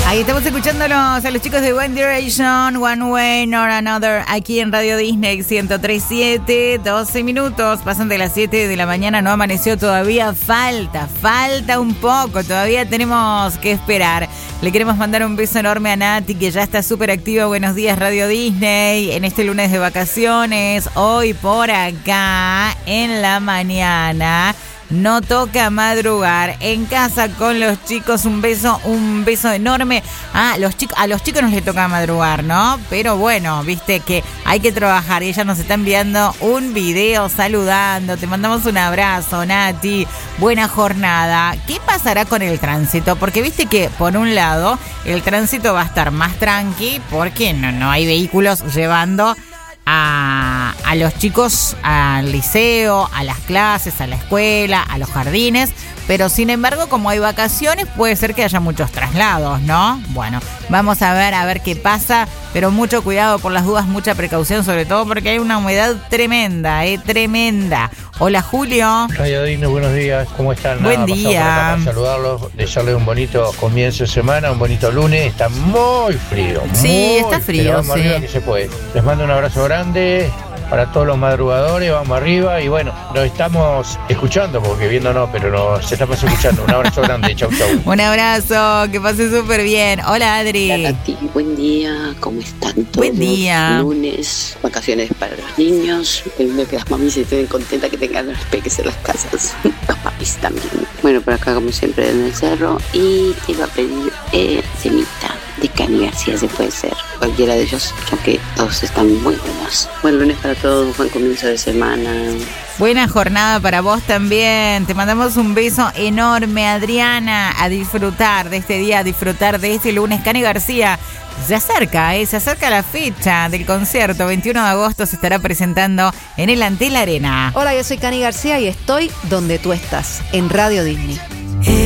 Ahí estamos escuchándolos a los chicos de One Direction, One Way or Another, aquí en Radio Disney 103.7, 12 minutos, pasan de las 7 de la mañana, no amaneció todavía, falta un poco, todavía tenemos que esperar. Le queremos mandar un beso enorme a Nati, que ya está súper activa. Buenos días, Radio Disney, en este lunes de vacaciones, hoy por acá, en la mañana. No toca madrugar, en casa con los chicos, un beso enorme. A los chicos no les toca madrugar, ¿no? Pero bueno, viste que hay que trabajar y ella nos está enviando un video saludando. Te mandamos un abrazo, Nati. Buena jornada. ¿Qué pasará con el tránsito? Porque viste que por un lado el tránsito va a estar más tranqui porque no hay vehículos llevando a los chicos al liceo, a las clases, a la escuela, a los jardines, pero sin embargo, como hay vacaciones, puede ser que haya muchos traslados, ¿no? Bueno, vamos a ver qué pasa, pero mucho cuidado por las dudas, mucha precaución, sobre todo porque hay una humedad tremenda, tremenda. Hola, Julio. Radio Disney, buenos días, ¿cómo están? Buen día. Para saludarlos, desearles un bonito comienzo de semana, un bonito lunes. Está muy frío. Sí, está frío, vamos sí. arriba que se puede. Les mando un abrazo grande para todos los madrugadores, vamos arriba y bueno, nos estamos escuchando, porque viendo no, pero se estamos escuchando. Un abrazo grande, chau. Un abrazo, que pase súper bien. Hola, Adri. Hola, Tati, buen día, ¿cómo están todos? Buen día. Lunes, vacaciones para los niños, el lunes que las mamis estén contentas que tengan los peques en las casas, los papis también. Bueno, por acá como siempre en el cerro, y te iba a pedir semita de Cani García, si puede ser, cualquiera de ellos, ya que todos están muy buenos. Buen lunes para todos, buen comienzo de semana. Buena jornada para vos también. Te mandamos un beso enorme, Adriana. A disfrutar de este día, a disfrutar de este lunes. Cani García se acerca la fecha del concierto. 21 de agosto se estará presentando en el Antel Arena. Hola, yo soy Cani García y estoy donde tú estás, en Radio Disney.